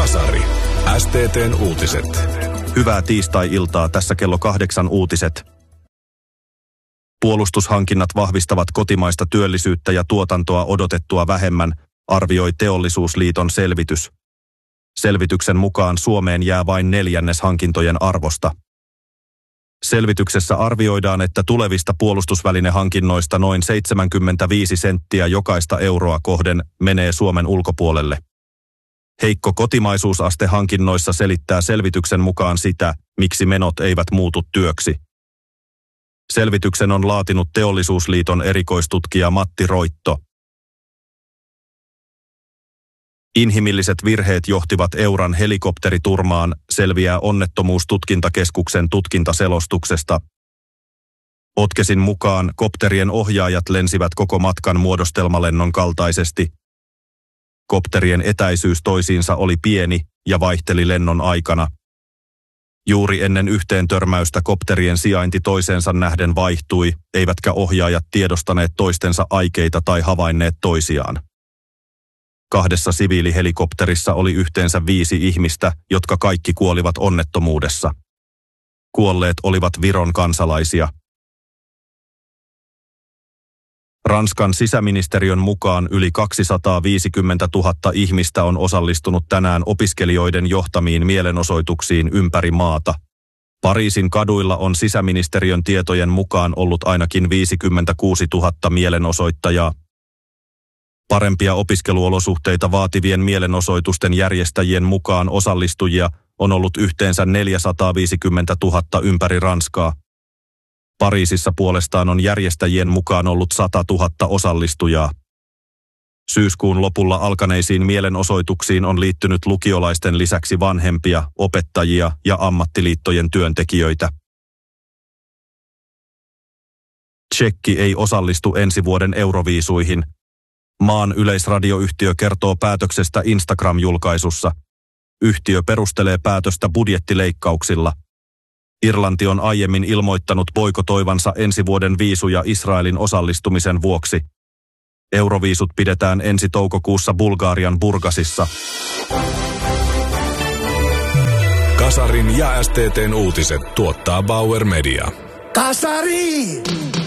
Kasari. STT:n uutiset. Hyvää tiistai-iltaa, tässä kello 8 uutiset. Puolustushankinnat vahvistavat kotimaista työllisyyttä ja tuotantoa odotettua vähemmän, arvioi Teollisuusliiton selvitys. Selvityksen mukaan Suomeen jää vain 1/4 hankintojen arvosta. Selvityksessä arvioidaan, että tulevista puolustusvälinehankinnoista noin 75 senttiä jokaista euroa kohden menee Suomen ulkopuolelle. Heikko kotimaisuusaste hankinnoissa selittää selvityksen mukaan sitä, miksi menot eivät muutu työksi. Selvityksen on laatinut Teollisuusliiton erikoistutkija Matti Roitto. Inhimilliset virheet johtivat Euran helikopteriturmaan, selviää Onnettomuustutkintakeskuksen tutkintaselostuksesta. Otkesin mukaan kopterien ohjaajat lensivät koko matkan muodostelmalennon kaltaisesti. Kopterien etäisyys toisiinsa oli pieni ja vaihteli lennon aikana. Juuri ennen yhteentörmäystä kopterien sijainti toiseensa nähden vaihtui, eivätkä ohjaajat tiedostaneet toistensa aikeita tai havainneet toisiaan. 2 siviilihelikopterissa oli yhteensä 5 ihmistä, jotka kaikki kuolivat onnettomuudessa. Kuolleet olivat Viron kansalaisia. Ranskan sisäministeriön mukaan yli 250 000 ihmistä on osallistunut tänään opiskelijoiden johtamiin mielenosoituksiin ympäri maata. Pariisin kaduilla on sisäministeriön tietojen mukaan ollut ainakin 56 000 mielenosoittajaa. Parempia opiskeluolosuhteita vaativien mielenosoitusten järjestäjien mukaan osallistujia on ollut yhteensä 450 000 ympäri Ranskaa. Pariisissa puolestaan on järjestäjien mukaan ollut 100 000 osallistujaa. Syyskuun lopulla alkaneisiin mielenosoituksiin on liittynyt lukiolaisten lisäksi vanhempia, opettajia ja ammattiliittojen työntekijöitä. Tšekki ei osallistu ensi vuoden Euroviisuihin. Maan yleisradioyhtiö kertoo päätöksestä Instagram-julkaisussa. Yhtiö perustelee päätöstä budjettileikkauksilla. Irlanti on aiemmin ilmoittanut boikotoivansa ensi vuoden viisuja Israelin osallistumisen vuoksi. Euroviisut pidetään ensi toukokuussa Bulgarian Burgasissa. Kasarin ja STT:n uutiset tuottaa Bauer Media. Kasari!